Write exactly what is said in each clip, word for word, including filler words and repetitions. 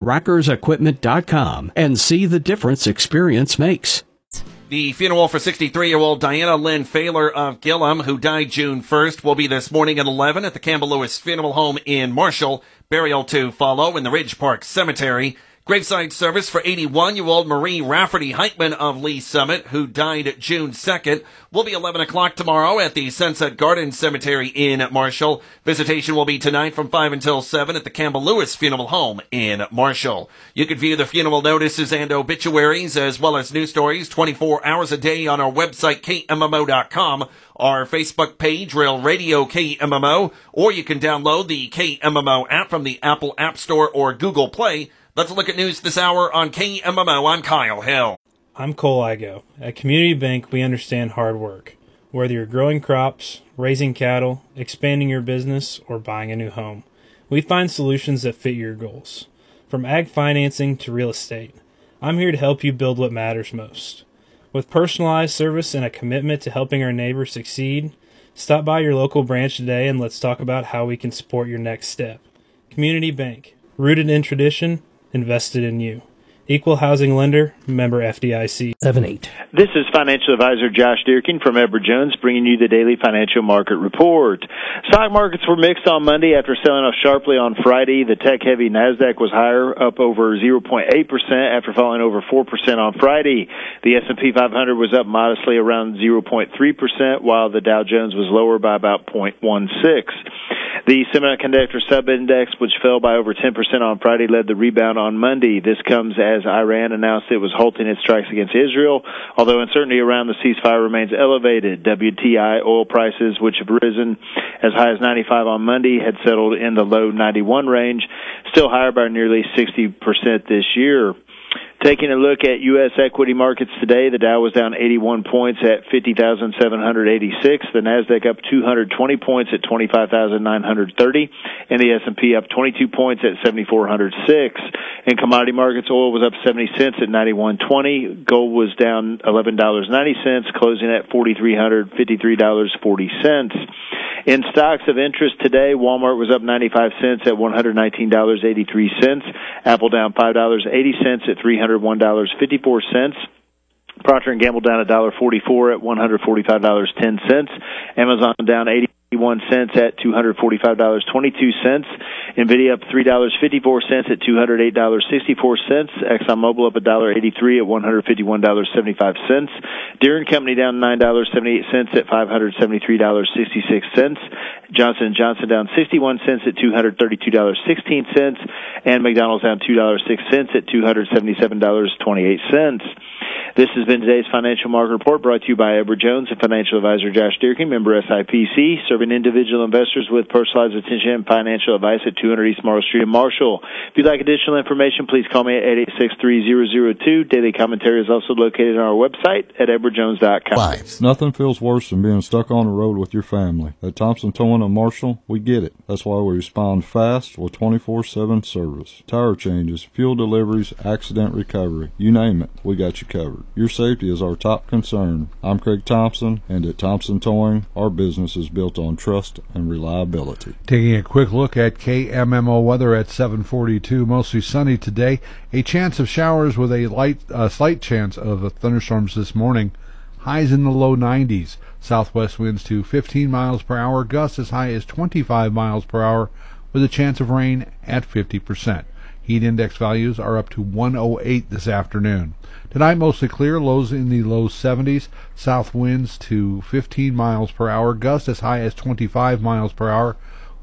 rockers equipment dot com and see the difference experience makes. The funeral for sixty-three-year-old Diana Lynn Failer of Gillum, who died June first, will be this morning at eleven at the Campbell Lewis Funeral Home in Marshall. Burial to follow in the Ridge Park Cemetery. Graveside service for eighty-one-year-old Marie Rafferty Heitman of Lee Summit, who died June second, will be eleven o'clock tomorrow at the Sunset Garden Cemetery in Marshall. Visitation will be tonight from five until seven at the Campbell Lewis Funeral Home in Marshall. You can view the funeral notices and obituaries as well as news stories twenty-four hours a day on our website, K M M O dot com, our Facebook page, Rail Radio K M M O, or you can download the K M M O app from the Apple App Store or Google Play. Let's look at news this hour on K M M O. I'm Kyle Hill. I'm Cole Igo. At Community Bank, we understand hard work. Whether you're growing crops, raising cattle, expanding your business, or buying a new home, we find solutions that fit your goals. From ag financing to real estate, I'm here to help you build what matters most. With personalized service and a commitment to helping our neighbors succeed, stop by your local branch today and let's talk about how we can support your next step. Community Bank, rooted in tradition, invested in you. Equal housing lender, member F D I C. seven eight. This is financial advisor Josh Deerkin from Edward Jones bringing you the daily financial market report. Stock markets were mixed on Monday after selling off sharply on Friday. The tech-heavy NASDAQ was higher, up over zero point eight percent after falling over four percent on Friday. The S and P five hundred was up modestly around zero point three percent, while the Dow Jones was lower by about zero point one six. The semiconductor sub-index, which fell by over ten percent on Friday, led the rebound on Monday. This comes as Iran announced it was halting its strikes against Israel, although uncertainty around the ceasefire remains elevated. W T I oil prices, which have risen as high as ninety-five on Monday, had settled in the low ninety-one range, still higher by nearly sixty percent this year. Taking a look at U S equity markets today, the Dow was down eighty-one points at fifty thousand seven hundred eighty-six, the NASDAQ up two hundred twenty points at twenty-five thousand nine hundred thirty, and the S and P up twenty-two points at seven thousand four hundred six. In commodity markets, oil was up seventy cents at ninety-one twenty, gold was down eleven dollars and ninety cents, closing at four thousand three hundred fifty-three dollars and forty cents. In stocks of interest today, Walmart was up ninety-five cents at one hundred nineteen dollars and eighty-three cents, Apple down five dollars and eighty cents at three hundred one dollars and fifty-four cents, Procter and Gamble down one dollar forty-four at one hundred forty-five dollars and ten cents, Amazon down eighty-one cents at two hundred forty-five dollars and twenty-two cents, Nvidia up three dollars and fifty-four cents at two hundred eight dollars and sixty-four cents, ExxonMobil up one dollar eighty-three at one hundred fifty-one dollars and seventy-five cents, Deere and Company down nine dollars and seventy-eight cents at five hundred seventy-three dollars and sixty-six cents, Johnson and Johnson down sixty-one cents at two hundred thirty-two dollars and sixteen cents, and McDonald's down two dollars and six cents at two hundred seventy-seven dollars and twenty-eight cents. This has been today's Financial Market Report brought to you by Edward Jones and financial advisor Josh Deerkin, member S I P C, serving individual investors with personalized attention and financial advice at two hundred East Marshall Street in Marshall. If you'd like additional information, please call me at eight eight six, three zero zero two. Daily commentary is also located on our website at edward jones dot com. Life. Nothing feels worse than being stuck on the road with your family. At Thompson Towing in Marshall, we get it. That's why we respond fast with twenty-four seven service. Tire changes, fuel deliveries, accident recovery, you name it, we got you covered. Your safety is our top concern. I'm Craig Thompson, and at Thompson Towing, our business is built on trust and reliability. Taking a quick look at K M M O weather at seven forty-two, mostly sunny today. A chance of showers with a light, uh, slight chance of thunderstorms this morning. Highs in the low nineties. Southwest winds to fifteen miles per hour, gusts as high as twenty-five miles per hour, with a chance of rain at fifty percent. Heat index values are up to one oh eight this afternoon. Tonight, mostly clear, lows in the low seventies, south winds to fifteen miles per hour, gusts as high as twenty-five miles per hour.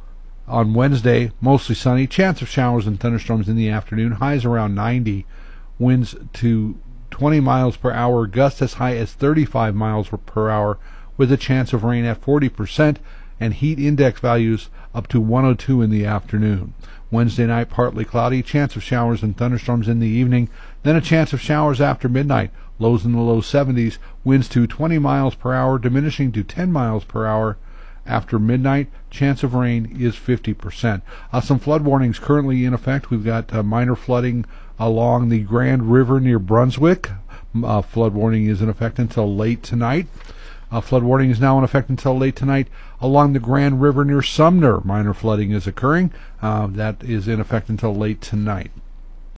On Wednesday, mostly sunny, chance of showers and thunderstorms in the afternoon, highs around ninety, winds to twenty miles per hour, gusts as high as thirty-five miles per hour, with a chance of rain at forty percent, and heat index values up to one oh two in the afternoon. Wednesday night, partly cloudy, chance of showers and thunderstorms in the evening, then a chance of showers after midnight, lows in the low seventies, winds to twenty miles per hour, diminishing to ten miles per hour. After midnight, chance of rain is fifty percent. Uh, some flood warnings currently in effect. We've got uh, minor flooding along the Grand River near Brunswick. Uh, flood warning is in effect until late tonight. Uh, flood warning is now in effect until late tonight along the Grand River near Sumner. Minor flooding is occurring. Uh, that is in effect until late tonight.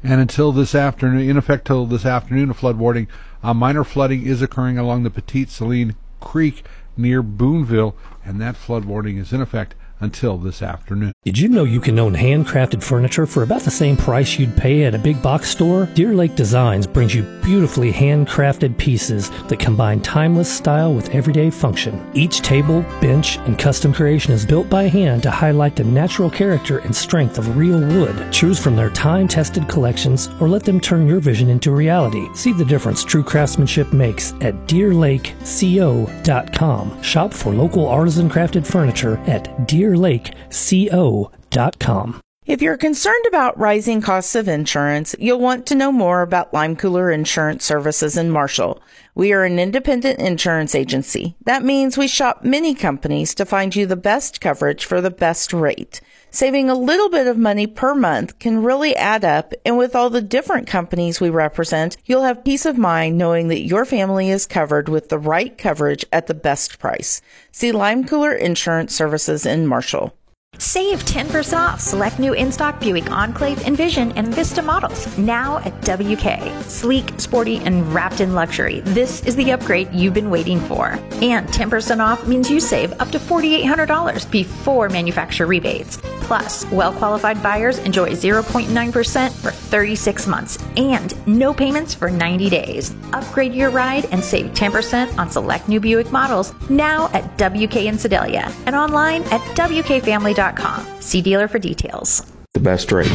And until this afternoon, in effect till this afternoon, a flood warning. Uh, minor flooding is occurring along the Petite Saline Creek near Boonville, and that flood warning is in effect until this afternoon. Did you know you can own handcrafted furniture for about the same price you'd pay at a big box store? Deer Lake Designs brings you beautifully handcrafted pieces that combine timeless style with everyday function. Each table, bench, and custom creation is built by hand to highlight the natural character and strength of real wood. Choose from their time-tested collections or let them turn your vision into reality. See the difference true craftsmanship makes at deer lake co dot com. Shop for local artisan crafted furniture at deer lake co dot com. If you're concerned about rising costs of insurance, you'll want to know more about Lime Cooler Insurance Services in Marshall. We are an independent insurance agency. That means we shop many companies to find you the best coverage for the best rate. Saving a little bit of money per month can really add up, and with all the different companies we represent, you'll have peace of mind knowing that your family is covered with the right coverage at the best price. See Lime Cooler Insurance Services in Marshall. Save ten percent off select new in-stock Buick Enclave, Envision, and Vista models now at W K. Sleek, sporty, and wrapped in luxury. This is the upgrade you've been waiting for. And ten percent off means you save up to four thousand eight hundred dollars before manufacturer rebates. Plus, well-qualified buyers enjoy zero point nine percent for thirty-six months and no payments for ninety days. Upgrade your ride and save ten percent on select new Buick models now at W K in Sedalia and online at W K family dot com. See dealer for details. The best rate.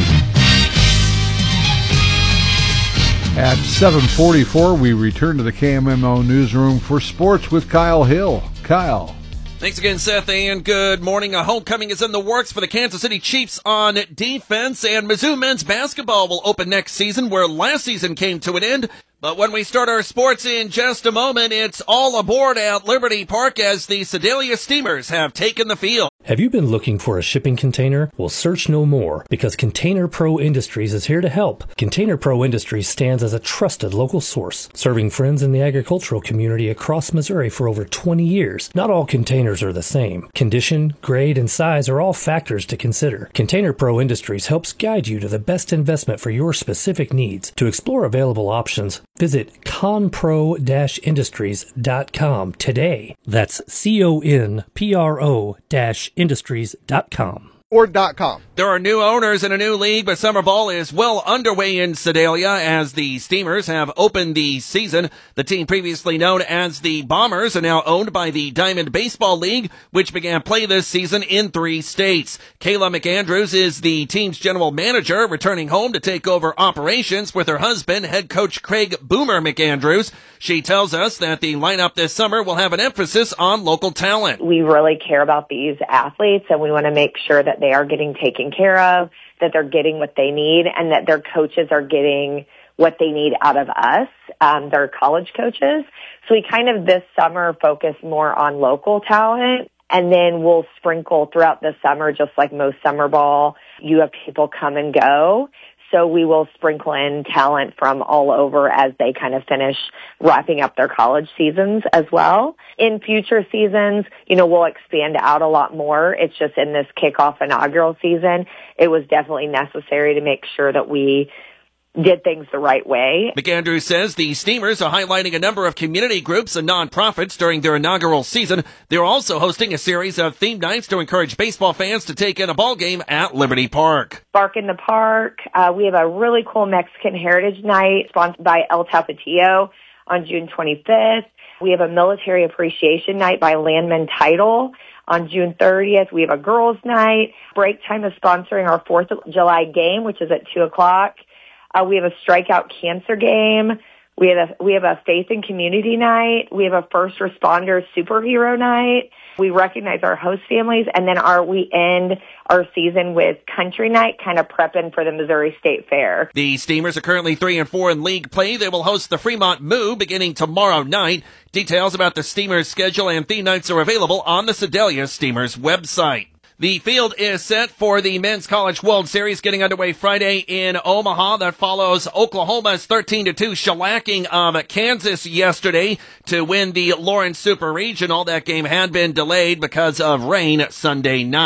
At seven forty-four, we return to the K M M O newsroom for sports with Kyle Hill. Kyle. Thanks again, Seth, and good morning. A homecoming is in the works for the Kansas City Chiefs on defense, and Mizzou men's basketball will open next season, where last season came to an end. But when we start our sports in just a moment, it's all aboard at Liberty Park as the Sedalia Steamers have taken the field. Have you been looking for a shipping container? Well, search no more, because Container Pro Industries is here to help. Container Pro Industries stands as a trusted local source, serving friends in the agricultural community across Missouri for over twenty years. Not all containers are the same. Condition, grade, and size are all factors to consider. Container Pro Industries helps guide you to the best investment for your specific needs. To explore available options, visit conpro dash industries dot com today. That's C O N P R O dash industries dot com. Or .com. There are new owners in a new league, but summer ball is well underway in Sedalia as the Steamers have opened the season. The team previously known as the Bombers are now owned by the Diamond Baseball League, which began play this season in three states. Kayla McAndrews is the team's general manager, returning home to take over operations with her husband, head coach Craig Boomer McAndrews. She tells us that the lineup this summer will have an emphasis on local talent. We really care about these athletes, and we want to make sure that they are getting taken care of, that they're getting what they need, and that their coaches are getting what they need out of us, um, their college coaches. So we kind of this summer focus more on local talent, and then we'll sprinkle throughout the summer, just like most summer ball. You have people come and go. So we will sprinkle in talent from all over as they kind of finish wrapping up their college seasons as well. In future seasons, you know, we'll expand out a lot more. It's just in this kickoff inaugural season, it was definitely necessary to make sure that we did things the right way. McAndrews says the Steamers are highlighting a number of community groups and nonprofits during their inaugural season. They're also hosting a series of theme nights to encourage baseball fans to take in a ball game at Liberty Park. Bark in the Park. Uh, we have a really cool Mexican Heritage Night sponsored by El Tapatio on June twenty-fifth. We have a Military Appreciation Night by Landman Title on June thirtieth. We have a Girls Night. Break Time is sponsoring our fourth of July game, which is at two o'clock. Uh, we have a Strikeout Cancer game. We have a, we have a Faith and Community Night. We have a First Responder Superhero Night. We recognize our host families, and then our we end our season with Country Night, kind of prepping for the Missouri State Fair. The Steamers are currently three and four in league play. They will host the Fremont Moo beginning tomorrow night. Details about the Steamers' schedule and theme nights are available on the Sedalia Steamers website. The field is set for the Men's College World Series getting underway Friday in Omaha. That follows Oklahoma's thirteen to two shellacking of Kansas yesterday to win the Lawrence Super Regional. That game had been delayed because of rain Sunday night.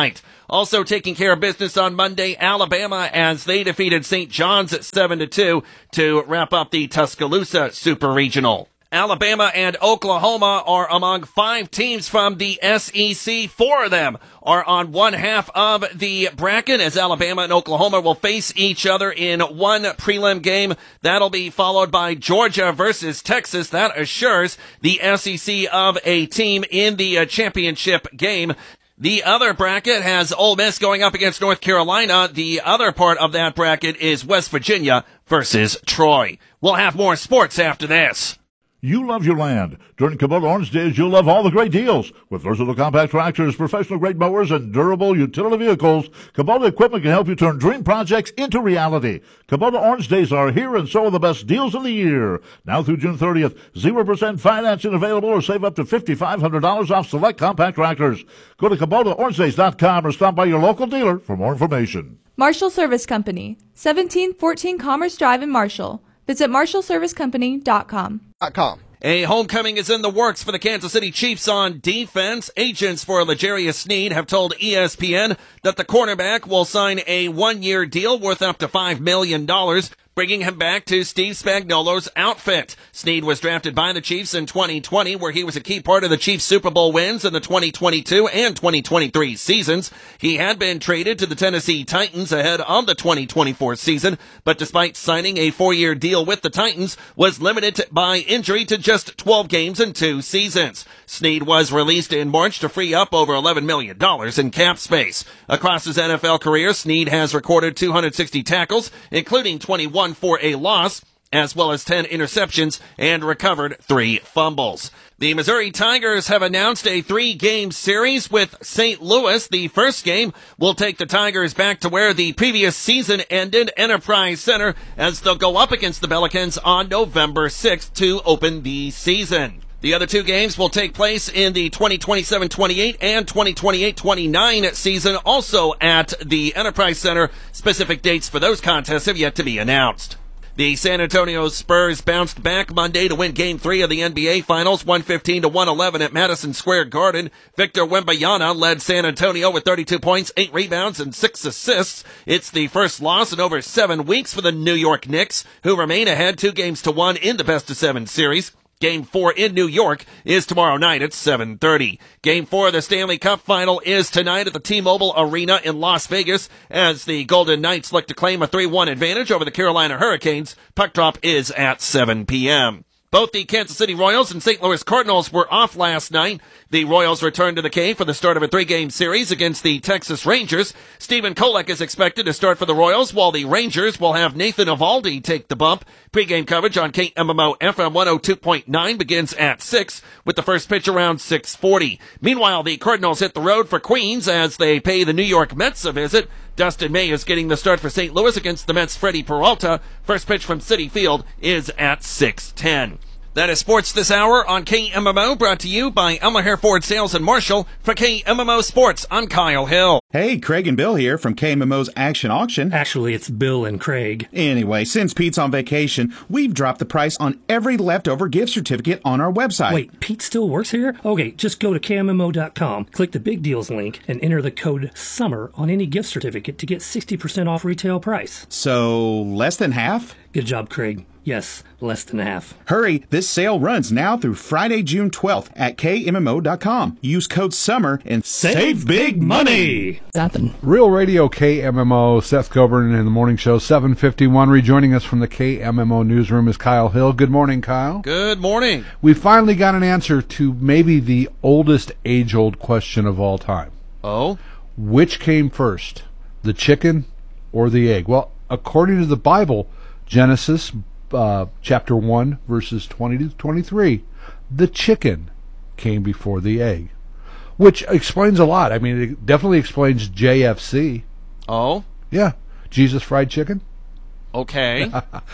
Also taking care of business on Monday, Alabama, as they defeated Saint John's at seven to two to wrap up the Tuscaloosa Super Regional. Alabama and Oklahoma are among five teams from the S E C. Four of them are on one half of the bracket, as Alabama and Oklahoma will face each other in one prelim game. That'll be followed by Georgia versus Texas. That assures the S E C of a team in the uh, championship game. The other bracket has Ole Miss going up against North Carolina. The other part of that bracket is West Virginia versus Troy. We'll have more sports after this. You love your land. During Kubota Orange Days, you'll love all the great deals. With versatile compact tractors, professional-grade mowers, and durable utility vehicles, Kubota equipment can help you turn dream projects into reality. Kubota Orange Days are here, and so are the best deals of the year. Now through June thirtieth, zero percent financing available, or save up to five thousand five hundred dollars off select compact tractors. Go to Kubota Orange Days dot com or stop by your local dealer for more information. Marshall Service Company, seventeen fourteen Commerce Drive in Marshall. Visit marshall service company dot com. A homecoming is in the works for the Kansas City Chiefs on defense. Agents for L'Jarius Sneed have told E S P N that the cornerback will sign a one-year deal worth up to five million dollars, bringing him back to Steve Spagnuolo's outfit. Sneed was drafted by the Chiefs in twenty twenty, where he was a key part of the Chiefs' Super Bowl wins in the twenty twenty-two and twenty twenty-three seasons. He had been traded to the Tennessee Titans ahead of the twenty twenty-four season, but despite signing a four-year deal with the Titans, was limited to, by injury to just twelve games in two seasons. Sneed was released in March to free up over eleven million dollars in cap space. Across his N F L career, Sneed has recorded two hundred sixty tackles, including twenty-one for a loss, as well as ten interceptions, and recovered three fumbles. The Missouri Tigers have announced a three-game series with Saint Louis. The first game will take the Tigers back to where the previous season ended, Enterprise Center, as they'll go up against the Pelicans on November sixth to open the season. The other two games will take place in the twenty twenty-seven twenty-eight and twenty twenty-eight twenty-nine season, also at the Enterprise Center. Specific dates for those contests have yet to be announced. The San Antonio Spurs bounced back Monday to win Game three of the N B A Finals, one fifteen to one eleven at Madison Square Garden. Victor Wembanyama led San Antonio with thirty-two points, eight rebounds, and six assists. It's the first loss in over seven weeks for the New York Knicks, who remain ahead two games to one in the best-of-seven series. Game four in New York is tomorrow night at seven thirty. Game four of the Stanley Cup Final is tonight at the T-Mobile Arena in Las Vegas, as the Golden Knights look to claim a three one advantage over the Carolina Hurricanes. Puck drop is at seven p.m. Both the Kansas City Royals and Saint Louis Cardinals were off last night. The Royals returned to the K for the start of a three-game series against the Texas Rangers. Stephen Kolek is expected to start for the Royals, while the Rangers will have Nathan Eovaldi take the bump. Pre-game coverage on K M M O F M one oh two point nine begins at six, with the first pitch around six forty. Meanwhile, the Cardinals hit the road for Queens as they pay the New York Mets a visit. Dustin May is getting the start for Saint Louis against the Mets' Freddie Peralta. First pitch from Citi Field is at six ten. That is sports this hour on K M M O, brought to you by Elmer Hare Ford Sales in Marshall. For K M M O Sports, I'm Kyle Hill. Hey, Craig and Bill here from K M M O's Action Auction. Actually, it's Bill and Craig. Anyway, since Pete's on vacation, we've dropped the price on every leftover gift certificate on our website. Wait, Pete still works here? Okay, just go to K M M O dot com, click the Big Deals link, and enter the code SUMMER on any gift certificate to get sixty percent off retail price. So, less than half? Good job, Craig. Yes, less than half. Hurry, this sale runs now through Friday, June twelfth at K M M O dot com. Use code SUMMER and save, save big money! Nothing. Real Radio K M M O, Seth Coburn in the morning show, seven fifty-one. Rejoining us from the K M M O newsroom is Kyle Hill. Good morning, Kyle. Good morning. We finally got an answer to maybe the oldest age-old question of all time. Oh? Which came first, the chicken or the egg? Well, according to the Bible, Genesis Uh, chapter one, verses twenty to twenty-three, the chicken came before the egg, which explains a lot. I mean, it definitely explains J F C. Oh? Yeah, Jesus Fried Chicken. Okay.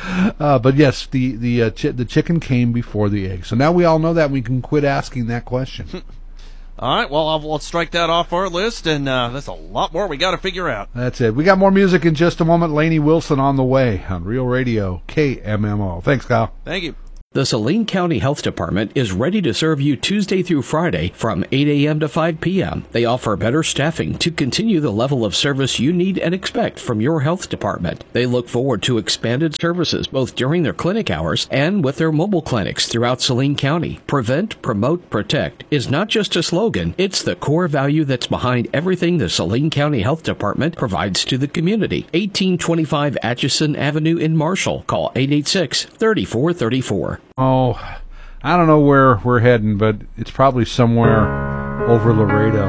uh, but yes, the the uh, chi- the chicken came before the egg. So now we all know that. We can quit asking that question. All right, well, I'll, let's strike that off our list, and uh, there's a lot more we got to figure out. That's it. We got more music in just a moment. Lainey Wilson on the way on Real Radio K M M O. Thanks, Kyle. Thank you. The Saline County Health Department is ready to serve you Tuesday through Friday from eight a.m. to five p.m. They offer better staffing to continue the level of service you need and expect from your health department. They look forward to expanded services both during their clinic hours and with their mobile clinics throughout Saline County. Prevent, promote, protect is not just a slogan, it's the core value that's behind everything the Saline County Health Department provides to the community. eighteen twenty-five Atchison Avenue in Marshall. Call eight eight six, three four three four. Oh, I don't know where we're heading, but it's probably somewhere over Laredo.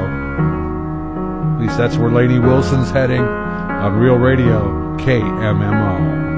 At least that's where Lainey Wilson's heading on Real Radio, K M M O.